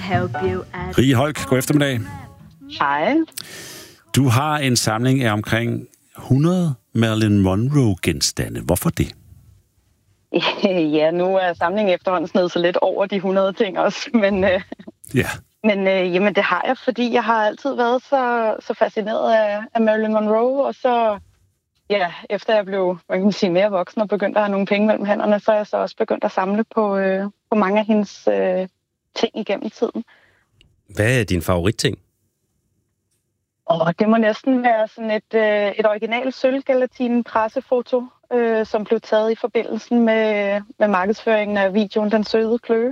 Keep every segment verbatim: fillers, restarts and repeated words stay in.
Rie Holk, god eftermiddag. Hej. Du har en samling af omkring hundrede Marilyn Monroe-genstande. Hvorfor det? Ja, nu er samlingen efterhånden snedet så lidt over de hundrede ting også, men, øh, ja. men øh, jamen, det har jeg, fordi jeg har altid været så, så fascineret af, af Marilyn Monroe, og så, ja, efter jeg blev hvad kan man sige, mere voksen og begyndte at have nogle penge mellem hænderne, så er jeg så også begyndt at samle på, øh, på mange af hendes øh, ting igennem tiden. Hvad er din favoritting? Og det må næsten være sådan et, øh, et original sølvgelatine pressefoto, øh, som blev taget i forbindelse med, med markedsføringen af videoen Den Søde Kløe.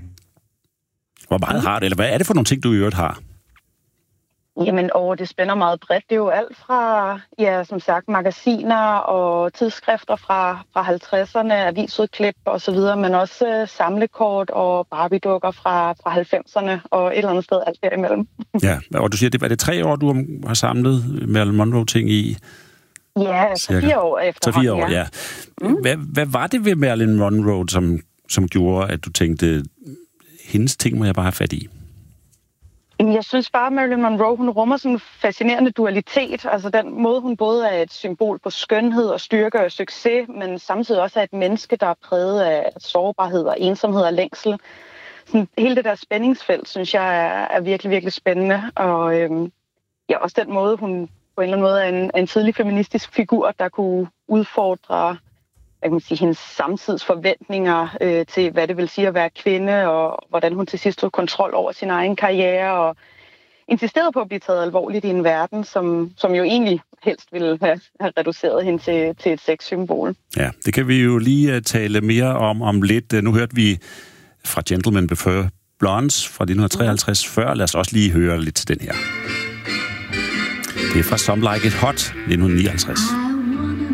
Hvor meget har det, eller hvad er det for nogle ting, du i øvrigt har? Jamen, åh, det spænder meget bredt. Det er jo alt fra, ja, som sagt, magasiner og tidsskrifter fra, fra halvtredserne, avisudklip og så videre, men også øh, samlekort og Barbie-dukker fra, fra halvfemserne og et eller andet sted alt derimellem. Ja, og du siger, det var det tre år, du har samlet Marilyn Monroe-ting i? Ja, så fire år efter. Så fire år, ja. ja. Mm. Hvad, hvad var det ved Marilyn Monroe, som, som gjorde, at du tænkte, hendes ting må jeg bare have fat i? Jeg synes bare, at Marilyn Monroe, hun rummer sådan en fascinerende dualitet. Altså den måde, hun både er et symbol på skønhed og styrke og succes, men samtidig også er et menneske, der er præget af sårbarhed og ensomhed og længsel. Sådan, hele det der spændingsfelt, synes jeg, er, er virkelig, virkelig spændende. Og øhm, ja, også den måde, hun på en eller anden måde er en, en tidlig feministisk figur, der kunne udfordre hvad kan man sige, hendes samtids forventninger øh, til, hvad det vil sige at være kvinde, og hvordan hun til sidst tog kontrol over sin egen karriere, og insisterede på at blive taget alvorligt i en verden, som, som jo egentlig helst ville have, have reduceret hende til, til et sexsymbol. Ja, det kan vi jo lige uh, tale mere om om lidt. Nu hørte vi fra Gentlemen Prefer Blondes fra nitten treoghalvtreds mm. før. Lad os også lige høre lidt til den her. Det er fra Some Like It Hot, nitten nioghalvtreds.